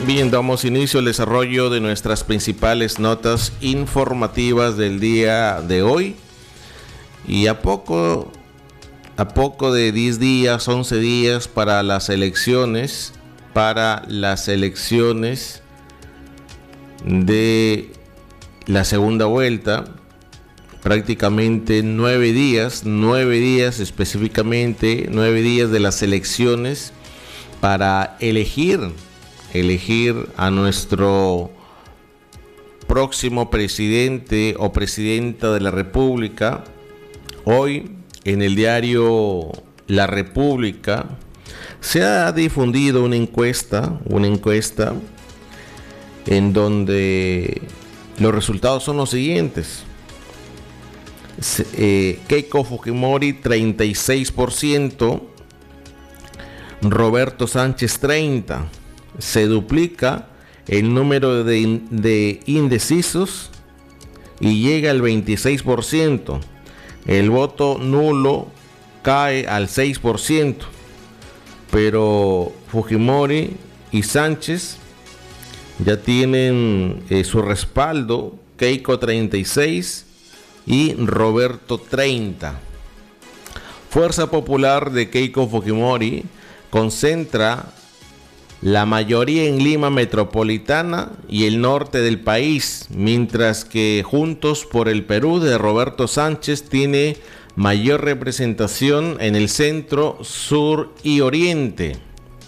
Bien, damos inicio al desarrollo de nuestras principales notas informativas del día de hoy. Y a poco de 10 días, 11 días para las elecciones, de la segunda vuelta, prácticamente 9 días específicamente, 9 días de las elecciones para elegir a nuestro próximo presidente o presidenta de la República. Hoy en el diario La República se ha difundido una encuesta en donde los resultados son los siguientes. Keiko Fujimori 36%, Roberto Sánchez 30%. Se duplica el número de indecisos y llega al 26%. El voto nulo cae al 6%, pero Fujimori y Sánchez ya tienen su respaldo. Keiko 36% y Roberto 30%. Fuerza Popular de Keiko Fujimori concentra la mayoría en Lima metropolitana y el norte del país, mientras que Juntos por el Perú de Roberto Sánchez tiene mayor representación en el centro, sur y oriente.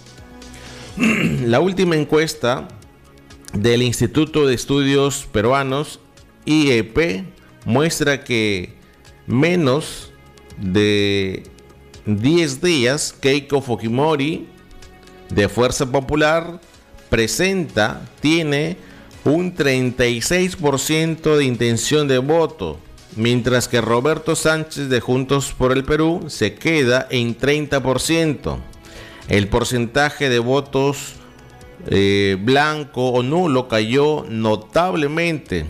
La última encuesta del Instituto de Estudios Peruanos, IEP, muestra que menos de 10 días Keiko Fujimori de Fuerza Popular tiene un 36% de intención de voto, mientras que Roberto Sánchez de Juntos por el Perú se queda en 30%. El porcentaje de votos blanco o nulo cayó notablemente.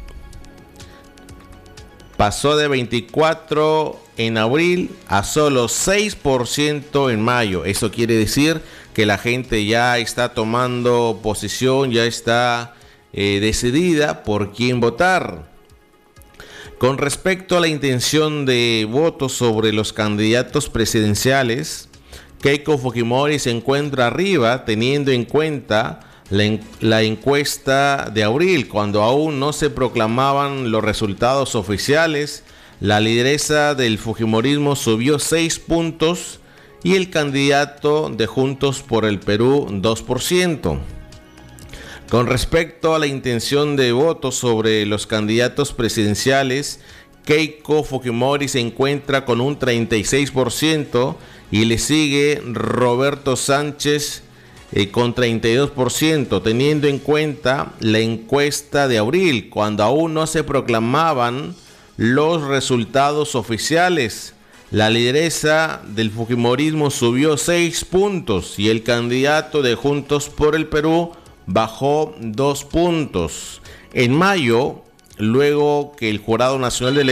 Pasó de 24 en abril a solo 6% en mayo. Eso quiere decir que la gente ya está tomando posición, ya está decidida por quién votar. Con respecto a la intención de voto sobre los candidatos presidenciales, Keiko Fujimori se encuentra arriba, teniendo en cuenta la encuesta de abril, cuando aún no se proclamaban los resultados oficiales. La lideresa del Fujimorismo subió 6 puntos y el candidato de Juntos por el Perú 2%. Con respecto a la intención de voto sobre los candidatos presidenciales, Keiko Fujimori se encuentra con un 36% y le sigue Roberto Sánchez con 32%, teniendo en cuenta la encuesta de abril, cuando aún no se proclamaban los resultados oficiales. La lideresa del Fujimorismo subió 6 puntos y el candidato de Juntos por el Perú bajó 2 puntos. En mayo, luego que el Jurado Nacional de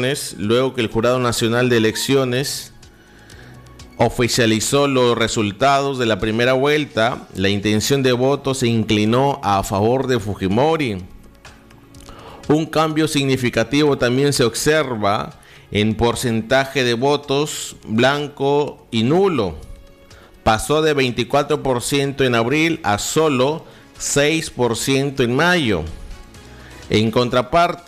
Elecciones oficializó los resultados de la primera vuelta, la intención de voto se inclinó a favor de Fujimori. Un cambio significativo también se observa en porcentaje de votos blanco y nulo. Pasó de 24% en abril a solo 6% en mayo. En contraparte,